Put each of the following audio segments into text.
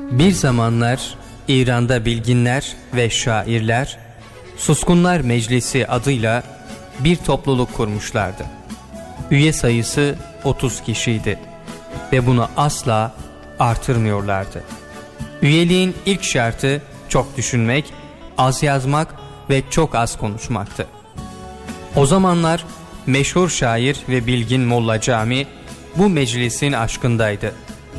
Bir zamanlar İran'da bilginler ve şairler Suskunlar Meclisi adıyla bir topluluk kurmuşlardı. Üye sayısı 30 kişiydi ve bunu asla artırmıyorlardı. Üyeliğin ilk şartı çok düşünmek, az yazmak ve çok az konuşmaktı. O zamanlar meşhur şair ve bilgin Molla Cami bu meclisin aşkındaydı.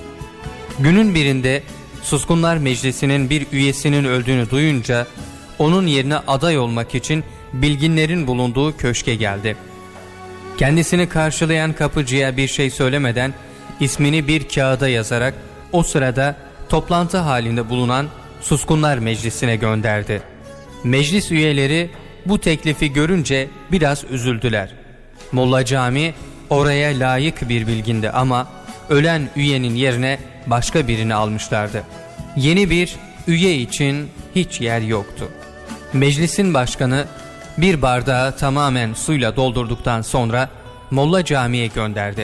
Günün birinde Suskunlar Meclisi'nin bir üyesinin öldüğünü duyunca onun yerine aday olmak için bilginlerin bulunduğu köşke geldi. Kendisini karşılayan kapıcıya bir şey söylemeden ismini bir kağıda yazarak o sırada toplantı halinde bulunan Suskunlar Meclisi'ne gönderdi. Meclis üyeleri bu teklifi görünce biraz üzüldüler. Molla Cami oraya layık bir bilgindi ama ölen üyenin yerine başka birini almışlardı. Yeni bir üye için hiç yer yoktu. Meclisin başkanı bir bardağı tamamen suyla doldurduktan sonra Molla Cami'ye gönderdi.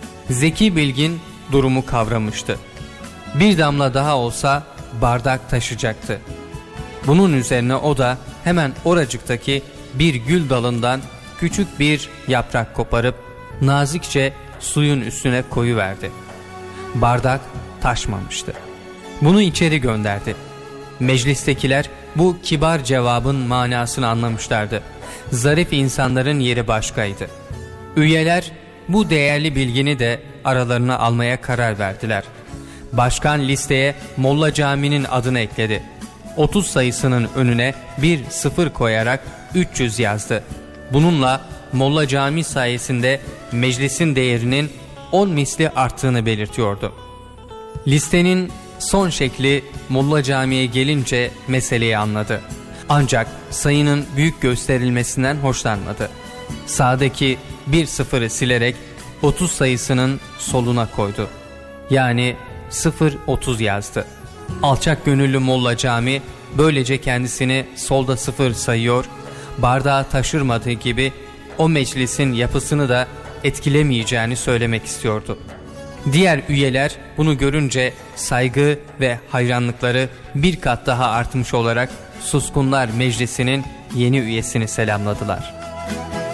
Zeki bilgin durumu kavramıştı. Bir damla daha olsa bardak taşacaktı. Bunun üzerine o da hemen oracıktaki bir gül dalından küçük bir yaprak koparıp nazikçe suyun üstüne koyuverdi. Bardak taşmamıştı. Bunu içeri gönderdi. Meclistekiler bu kibar cevabın manasını anlamışlardı. Zarif insanların yeri başkaydı. Üyeler bu değerli bilgini de aralarına almaya karar verdiler. Başkan listeye Molla Cami'nin adını ekledi. 30 sayısının önüne bir sıfır koyarak 300 yazdı. Bununla Molla Cami sayesinde meclisin değerinin 10 misli arttığını belirtiyordu. Listenin son şekli Molla Cami'ye gelince meseleyi anladı. Ancak sayının büyük gösterilmesinden hoşlanmadı. Sağdaki bir sıfırı silerek 30 sayısının soluna koydu. Yani 0-30 yazdı. Alçak gönüllü Molla Cami böylece kendisini solda 0 sayıyor, bardağı taşırmadığı gibi o meclisin yapısını da etkilemeyeceğini söylemek istiyordu. Diğer üyeler bunu görünce saygı ve hayranlıkları bir kat daha artmış olarak Suskunlar Meclisi'nin yeni üyesini selamladılar.